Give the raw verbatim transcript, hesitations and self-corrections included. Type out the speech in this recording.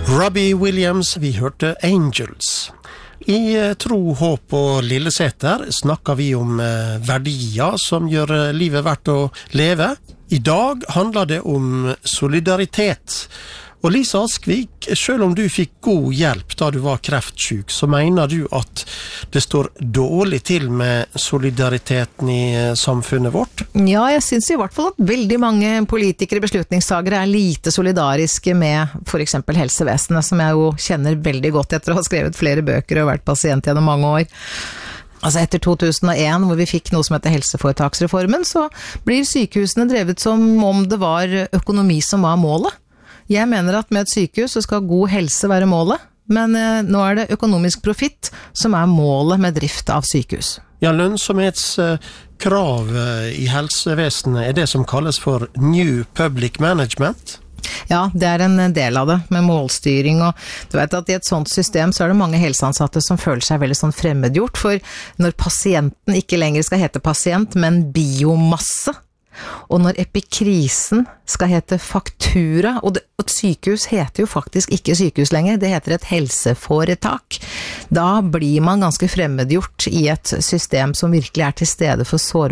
Robbie Williams, vi hørte Angels. I Tro, håp og Lilleseter snakker vi om verdier som gjør livet verdt å leve. I dag handler det om solidaritet. Og Lisa Askvik, selv om du fikk god hjelp da du var kreftsyk, så mener du at det står dårlig til med solidariteten i samfunnet vårt? Ja, jeg synes i hvert fall at veldig mange politikere, beslutningstagere er lite solidariske med for eksempel helsevesenet, som jeg jo kjenner veldig godt etter å ha skrevet flere bøker og vært pasient gjennom mange år. Altså etter to tusen og en, hvor vi fikk noe som heter helseforetaksreformen, så blir sykehusene drevet som om det var økonomi som var målet. Jeg mener at med et sykehus så skal god helse være målet, men eh, nå er det økonomisk profitt som er målet med drift av sykehus. Ja, lønnsomhetskrav i helsevesenet er det som kalles for New Public Management. Ja, det er en del av det, med målstyring, og du vet at i et sånt system så er det mange helseansatte som føler seg veldig sånn fremmedgjort, for når pasienten ikke lenger skal hete pasient, men biomasse, og når epikrisen skal hete faktura, og, det, og et sykehus heter jo faktisk ikke sykehus lenger, det heter et helseforetak, da blir man ganske fremmedgjort i et system som virkelig er til stede for sårbare